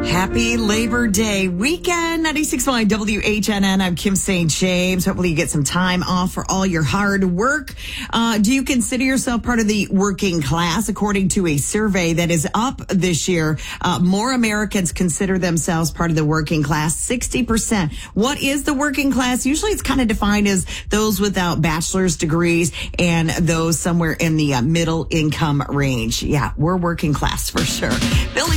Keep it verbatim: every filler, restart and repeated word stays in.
Happy Labor Day weekend, ninety-six point nine W H N N. I'm Kim Saint James. Hopefully you get some time off for all your hard work. Uh, do you consider yourself part of the working class? According to a survey that is up this year, uh, more Americans consider themselves part of the working class, sixty percent. What is the working class? Usually it's kind of defined as those without bachelor's degrees and those somewhere in the uh, middle income range. Yeah, we're working class for sure. Billy